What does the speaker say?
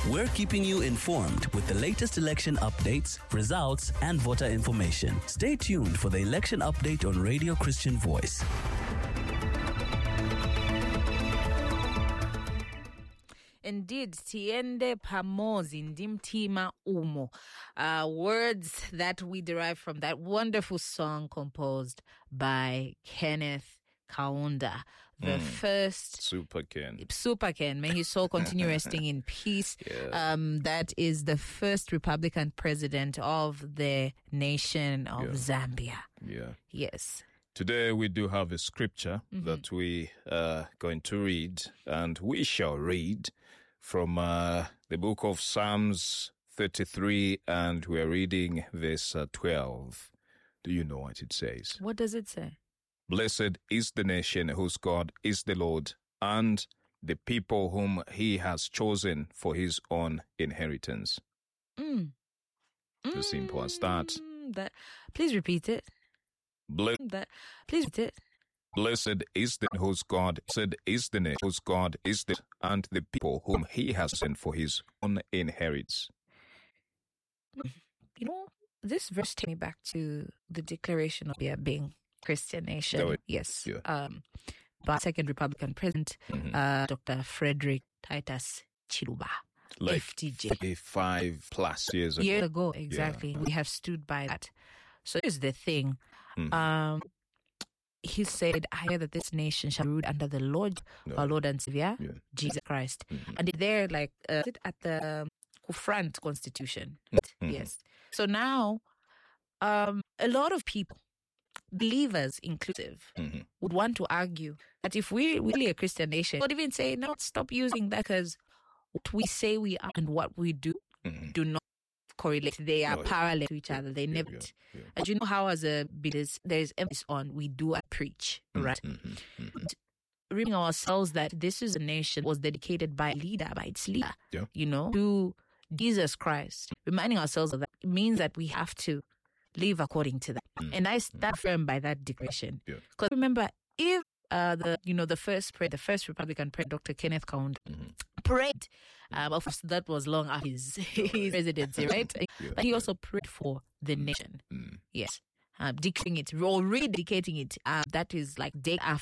We're keeping you informed with the latest election updates, results, and voter information. Stay tuned for the election update on Radio Christian Voice. Indeed, tiende pamozi ndimtima umo. Words that we derive from that wonderful song composed by Kenneth Kaunda, the first Super Ken. May his soul continue resting in peace. Yeah. That is the first Republican president of the nation of Zambia. Yeah. Yes. Today we do have a scripture that we are going to read, and we shall read from the book of Psalms 33, and we're reading verse 12. Do you know what it says? What does it say? Blessed is the nation whose God is the Lord, and the people whom he has chosen for his own inheritance. As simple as that. Please repeat it. Please repeat it. Blessed is the whose God is the nation whose God is the, and the people whom he has sent for his own inheritance. You know, this verse takes me back to the declaration of being Christian nation. Yes. Yeah. By second Republican president, Dr. Frederick Titus Chiluba. Like FTJ. 35 plus years ago. Years ago, exactly. Yeah. We have stood by that. So here's the thing. He said, I hear that this nation shall rule under the Lord, our Lord and Savior, Jesus Christ. And they're like at the front constitution. Yes. So now, a lot of people, believers inclusive, would want to argue that if we really a Christian nation, would even say, no, stop using that, because what we say we are and what we do do not correlate. They are parallel to each other. They never. And you know how as a business, there's emphasis on we do and preach, right? Reminding ourselves that this is a nation was dedicated by its leader, you know, to Jesus Christ. Reminding ourselves of that means that we have to live according to that. And I stand firm by that declaration. Because remember, if the first Republican president, Dr. Kenneth Kaunda, prayed, of course that was long after his presidency, right? But he also prayed for the nation. Yes. Declaring it or rededicating it. That is like day after